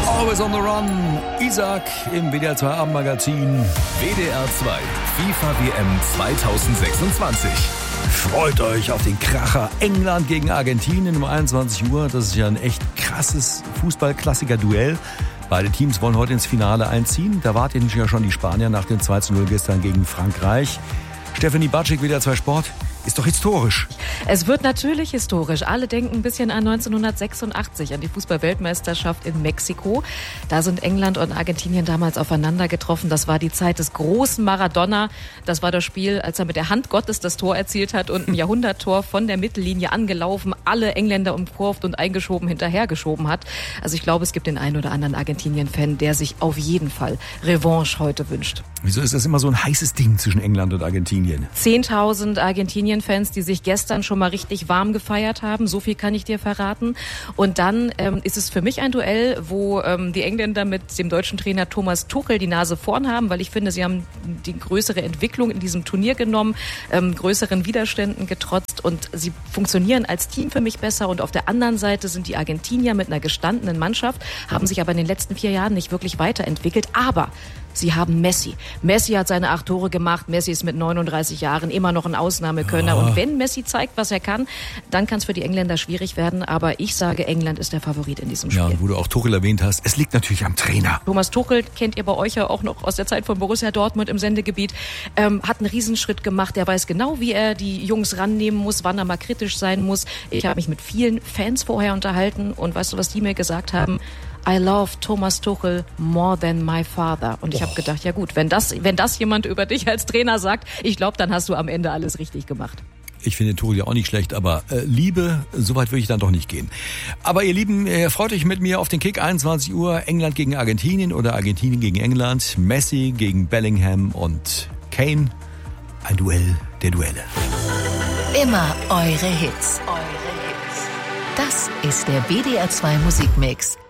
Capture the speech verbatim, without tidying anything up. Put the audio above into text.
Always on the Run. Isaac im W D R zwei Abendmagazin. W D R zwei FIFA W M zwanzig sechsundzwanzig. Freut euch auf den Kracher England gegen Argentinien um einundzwanzig Uhr. Das ist ja ein echt krasses Fußballklassiker-Duell. Beide Teams wollen heute ins Finale einziehen. Da warten ja schon die Spanier nach dem zwei zu null gestern gegen Frankreich. Stefanie Batschik, W D R zwei Sport. Ist doch historisch. Es wird natürlich historisch. Alle denken ein bisschen an neunzehnhundertsechsundachtzig, an die Fußball-Weltmeisterschaft in Mexiko. Da sind England und Argentinien damals aufeinander getroffen. Das war die Zeit des großen Maradona. Das war das Spiel, als er mit der Hand Gottes das Tor erzielt hat und ein Jahrhunderttor von der Mittellinie angelaufen, alle Engländer umkurvt und eingeschoben, hinterhergeschoben hat. Also ich glaube, es gibt den einen oder anderen Argentinien-Fan, der sich auf jeden Fall Revanche heute wünscht. Wieso ist das immer so ein heißes Ding zwischen England und Argentinien? zehntausend Argentinien-Fans, die sich gestern schon mal richtig warm gefeiert haben. So viel kann ich dir verraten. Und dann ähm, ist es für mich ein Duell, wo ähm, die Engländer mit dem deutschen Trainer Thomas Tuchel die Nase vorn haben, weil ich finde, sie haben die größere Entwicklung in diesem Turnier genommen, ähm, größeren Widerständen getrotzt und sie funktionieren als Team für mich besser. Und auf der anderen Seite sind die Argentinier mit einer gestandenen Mannschaft, haben sich aber in den letzten vier Jahren nicht wirklich weiterentwickelt. Aber sie haben Messi. Messi hat seine acht Tore gemacht. Messi ist mit neununddreißig Jahren immer noch ein Ausnahmekönner. Ja. Und wenn Messi zeigt, was er kann, dann kann es für die Engländer schwierig werden. Aber ich sage, England ist der Favorit in diesem Spiel. Ja, und wo du auch Tuchel erwähnt hast, es liegt natürlich am Trainer. Thomas Tuchel kennt ihr bei euch ja auch noch aus der Zeit von Borussia Dortmund im Sendegebiet. Ähm, hat einen Riesenschritt gemacht. Der weiß genau, wie er die Jungs rannehmen muss, wann er mal kritisch sein muss. Ich habe mich mit vielen Fans vorher unterhalten. Und weißt du, was die mir gesagt haben? I love Thomas Tuchel more than my father. Und ich habe gedacht, ja gut, wenn das, wenn das jemand über dich als Trainer sagt, ich glaube, dann hast du am Ende alles richtig gemacht. Ich finde Tuchel ja auch nicht schlecht, aber äh, Liebe, so weit würde ich dann doch nicht gehen. Aber ihr Lieben, äh, freut euch mit mir auf den Kick, einundzwanzig Uhr, England gegen Argentinien oder Argentinien gegen England, Messi gegen Bellingham und Kane, ein Duell der Duelle. Immer eure Hits. Eure Hits. Das ist der W D R zwei Musikmix